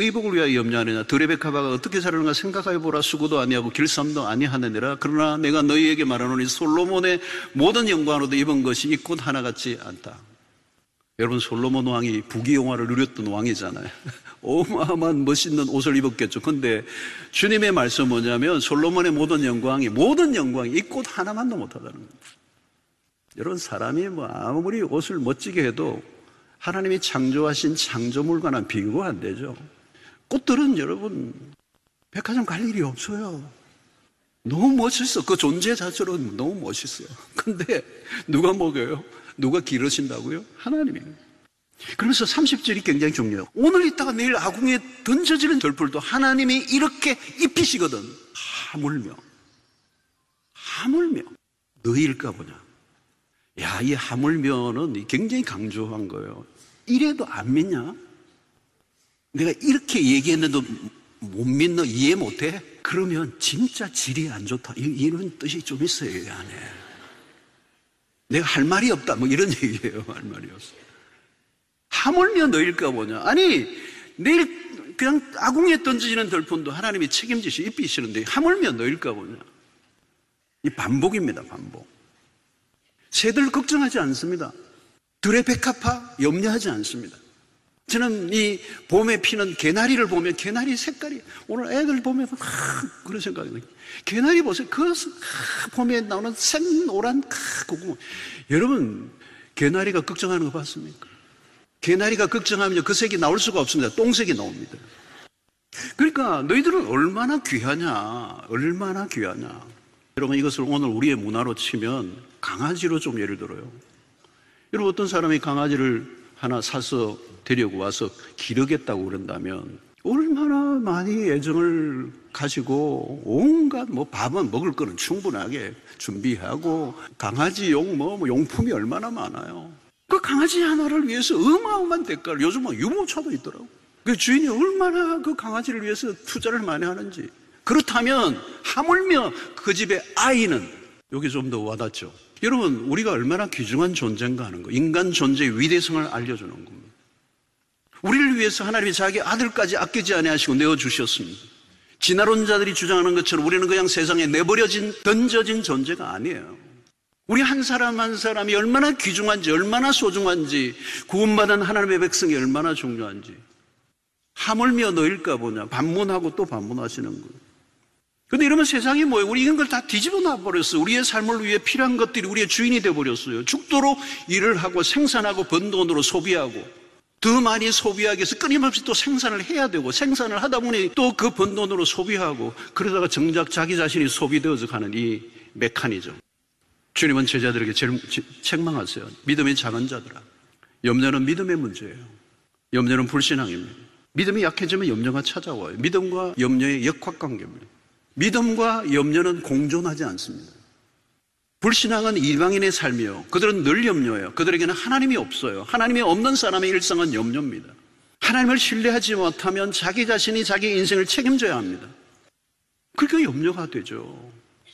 의복을 위하여 염려하느냐? 들의 백합화가 어떻게 자라는가 생각하여 보라. 수고도 아니하고 길쌈도 아니하느니라. 그러나 내가 너희에게 말하노니 솔로몬의 모든 영광으로도 입은 것이 이 꽃 하나같이 않다. 여러분, 솔로몬 왕이 부귀영화를 누렸던 왕이잖아요. 어마어마한 멋있는 옷을 입었겠죠. 근데 주님의 말씀은 뭐냐면 솔로몬의 모든 영광이 이 꽃 하나만도 못하다는 거예요. 여러분, 사람이 아무리 옷을 멋지게 해도 하나님이 창조하신 창조물과는 비교가 안 되죠. 꽃들은 여러분 백화점 갈 일이 없어요. 너무 멋있어. 그 존재 자체로 너무 멋있어요. 근데 누가 먹여요? 누가 기르신다고요? 하나님이에요. 그러면서 30절이 굉장히 중요해요. 오늘 있다가 내일 아궁이에 던져지는 들풀도 하나님이 이렇게 입히시거든. 하물며 너희일까 보냐. 야, 이 하물며는 굉장히 강조한 거예요. 이래도 안 믿냐? 내가 이렇게 얘기했는데도 못 믿너? 이해 못해? 그러면 진짜 질이 안 좋다. 이런 뜻이 좀 있어요, 이 안에. 내가 할 말이 없다. 이런 얘기예요. 할 말이 없어. 하물며 너일까 보냐. 아니, 내일 그냥 아궁이에 던지는 들판도 하나님이 책임지시 입히시는데 하물며 너일까 보냐. 이 반복입니다, 반복. 새들 걱정하지 않습니다. 들의 백합화 염려하지 않습니다. 저는 이 봄에 피는 개나리를 보면 개나리 색깔이 오늘 애들 보면 그런 생각이 나요. 개나리 보세요. 그 봄에 나오는 생노란 고구마. 여러분, 개나리가 걱정하는 거 봤습니까? 개나리가 걱정하면 그 색이 나올 수가 없습니다. 똥색이 나옵니다. 그러니까 너희들은 얼마나 귀하냐. 여러분, 이것을 오늘 우리의 문화로 치면 강아지로 좀 예를 들어요. 여러분, 어떤 사람이 강아지를 하나 사서 데리고 와서 기르겠다고 그런다면 얼마나 많이 애정을 가지고 온갖 밥은 먹을 거는 충분하게 준비하고 강아지용 용품이 얼마나 많아요. 그 강아지 하나를 위해서 어마어마한 대가를, 요즘은 유모차도 있더라고. 그 주인이 얼마나 그 강아지를 위해서 투자를 많이 하는지. 그렇다면 하물며 그 집의 아이는, 여기 좀 더 와닿죠. 여러분, 우리가 얼마나 귀중한 존재인가 하는 거, 인간 존재의 위대성을 알려주는 겁니다. 우리를 위해서 하나님이 자기 아들까지 아끼지 아니하시고 내어주셨습니다. 진화론자들이 주장하는 것처럼 우리는 그냥 세상에 던져진 존재가 아니에요. 우리 한 사람 한 사람이 얼마나 귀중한지, 얼마나 소중한지, 구원받은 하나님의 백성이 얼마나 중요한지. 하물며 너일까 보냐. 반문하고 또 반문하시는 거예요. 근데 이러면 세상이 뭐예요? 우리 이런 걸 다 뒤집어 놔버렸어요. 우리의 삶을 위해 필요한 것들이 우리의 주인이 되어버렸어요. 죽도록 일을 하고 생산하고 번 돈으로 소비하고 더 많이 소비하기 위해서 끊임없이 또 생산을 해야 되고 생산을 하다 보니 또 그 번 돈으로 소비하고 그러다가 정작 자기 자신이 소비되어서 가는 이 메커니즘. 주님은 제자들에게 책망하세요. 믿음이 작은 자들아. 염려는 믿음의 문제예요. 염려는 불신앙입니다. 믿음이 약해지면 염려가 찾아와요. 믿음과 염려의 역학관계입니다. 믿음과 염려는 공존하지 않습니다. 불신앙은 이방인의 삶이요. 그들은 늘 염려해요. 그들에게는 하나님이 없어요. 하나님이 없는 사람의 일상은 염려입니다. 하나님을 신뢰하지 못하면 자기 자신이 자기 인생을 책임져야 합니다. 그게 염려가 되죠.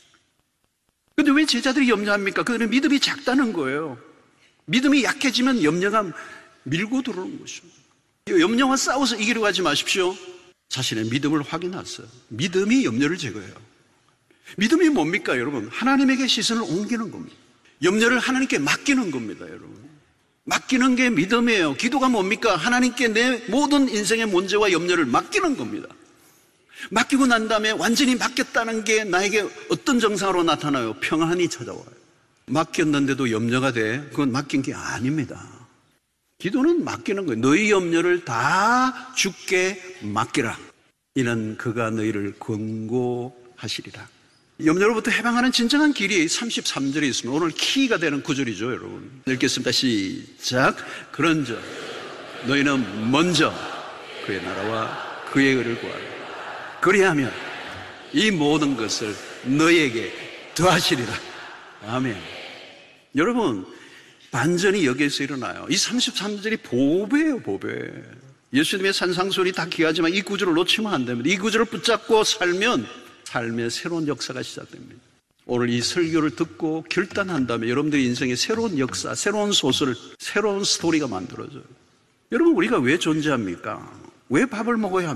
그런데 왜 제자들이 염려합니까? 그들은 믿음이 작다는 거예요. 믿음이 약해지면 염려가 밀고 들어오는 것입니다. 염려와 싸워서 이기려고 하지 마십시오. 자신의 믿음을 확인하세요. 믿음이 염려를 제거해요. 믿음이 뭡니까, 여러분? 하나님에게 시선을 옮기는 겁니다. 염려를 하나님께 맡기는 겁니다, 여러분. 맡기는 게 믿음이에요. 기도가 뭡니까? 하나님께 내 모든 인생의 문제와 염려를 맡기는 겁니다. 맡기고 난 다음에 완전히 맡겼다는 게 나에게 어떤 정상으로 나타나요? 평안이 찾아와요. 맡겼는데도 염려가 돼? 그건 맡긴 게 아닙니다. 기도는 맡기는 거예요. 너희 염려를 다 주께 맡기라. 이는 그가 너희를 권고하시리라. 염려로부터 해방하는 진정한 길이 33절에 있습니다. 오늘 키가 되는 구절이죠, 여러분. 읽겠습니다. 시작. 그런즉 너희는 먼저 그의 나라와 그의 의를 구하라. 그리하면 이 모든 것을 너희에게 더하시리라. 아멘. 여러분, 반전이 여기에서 일어나요. 이 33절이 보배예요, 보배. 예수님의 산상수훈이 다 귀하지만 이 구절을 놓치면 안 됩니다. 이 구절을 붙잡고 살면 삶의 새로운 역사가 시작됩니다. 오늘 이 설교를 듣고 결단한다면 여러분들의 인생에 새로운 역사, 새로운 소설, 새로운 스토리가 만들어져요. 여러분, 우리가 왜 존재합니까? 왜 밥을 먹어야 합니까?